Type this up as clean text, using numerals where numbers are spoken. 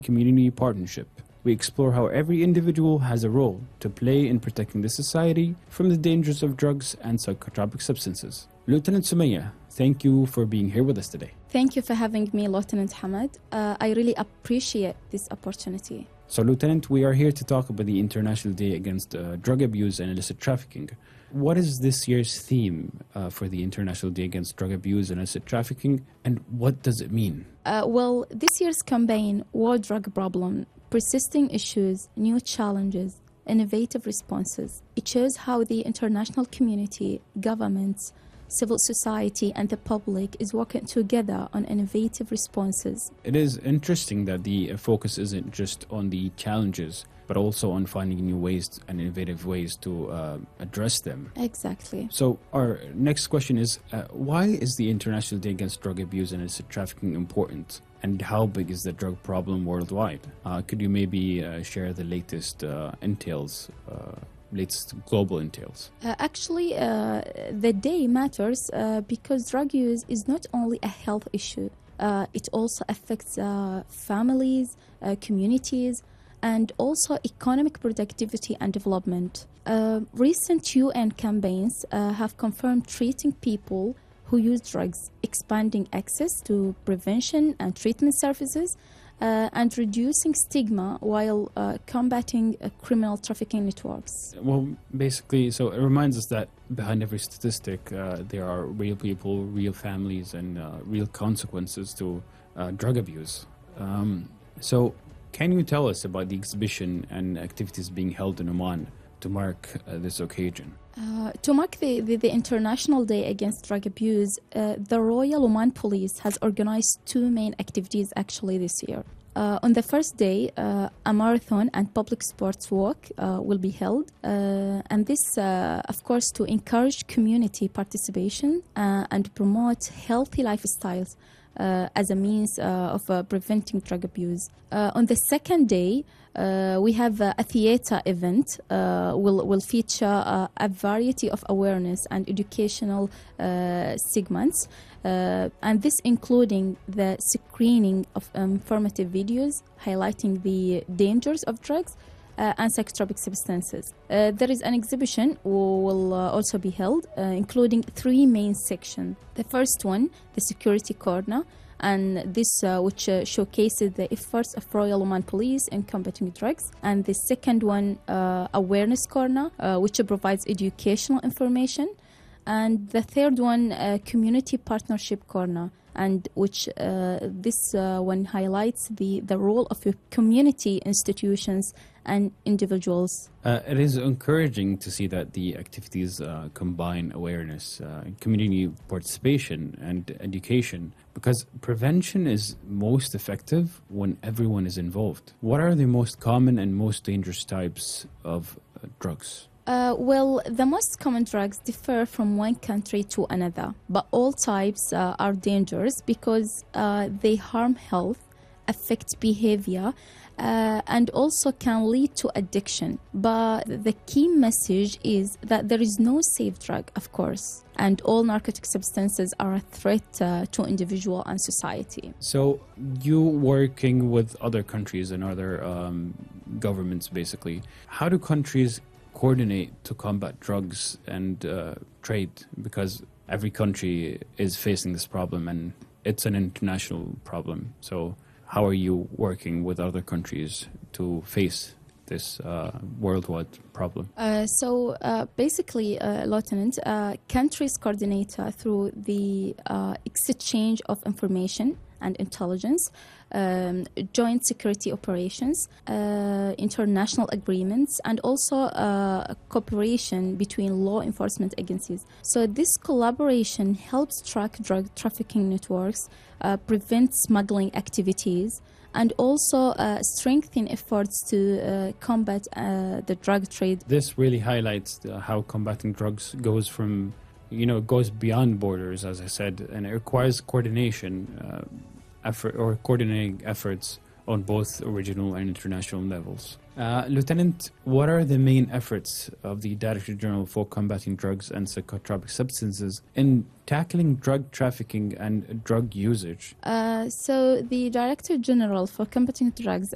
Community Partnership. We explore how every individual has a role to play in protecting the society from the dangers of drugs and psychotropic substances. Lieutenant Sumaya, thank you for being here with us today. Thank you for having me, Lieutenant Hamad. I really appreciate this opportunity. So, Lieutenant, we are here to talk about the International Day Against Drug Abuse and Illicit Trafficking. What is this year's theme for the International Day Against Drug Abuse and Illicit Trafficking, and what does it mean? Well, this year's campaign, World Drug Problem, Persisting Issues, New Challenges, Innovative Responses. It shows how the international community, governments, civil society and the public is working together on innovative responses. It is interesting that the focus isn't just on the challenges, but also on finding new ways and innovative ways to address them. Exactly. So our next question is, why is the International Day Against Drug Abuse and Illicit Trafficking important? And how big is the drug problem worldwide? Could you maybe share the latest latest global entails? Actually, the day matters because drug use is not only a health issue, it also affects families, communities, and also economic productivity and development. Recent UN campaigns have confirmed treating people who use drugs, expanding access to prevention and treatment services, and reducing stigma while combating criminal trafficking networks. Well, basically, so it reminds us that behind every statistic, there are real people, real families, and real consequences to drug abuse. So can you tell us about the exhibition and activities being held in Oman to mark this occasion? To mark the International Day Against Drug Abuse, the Royal Oman Police has organized two main activities actually this year. On the first day, a marathon and public sports walk will be held, and this, of course, to encourage community participation and promote healthy lifestyles as a means of preventing drug abuse. On the second day, we have a theater event will feature a variety of awareness and educational segments, and this including the screening of informative videos highlighting the dangers of drugs and psychotropic substances. There is an exhibition will also be held, including three main sections. The first one, the security corner, and this which showcases the efforts of Royal Oman Police in combating drugs. And the second one, awareness corner, which provides educational information. And the third one, community partnership corner, and which this one highlights the role of community institutions and individuals. It is encouraging to see that the activities combine awareness, community participation and education, because prevention is most effective when everyone is involved. What are the most common and most dangerous types of drugs? Well, the most common drugs differ from one country to another, but all types are dangerous because they harm health, affect behavior, and also can lead to addiction. But the key message is that there is no safe drug, of course, and all narcotic substances are a threat to individual and society. So you working with other countries and other governments, basically, how do countries coordinate to combat drugs and trade? Because every country is facing this problem and it's an international problem. So how are you working with other countries to face this worldwide problem? So basically, Lieutenant, countries coordinate through the exchange of information and intelligence, joint security operations, international agreements, and also cooperation between law enforcement agencies. So this collaboration helps track drug trafficking networks, prevent smuggling activities, and also strengthen efforts to combat the drug trade. This really highlights how combating drugs goes from, goes beyond borders, as I said, and it requires coordinating efforts on both regional and international levels. Lieutenant, what are the main efforts of the Director General for Combating Drugs and Psychotropic Substances in tackling drug trafficking and drug usage? So the Director General for Combating Drugs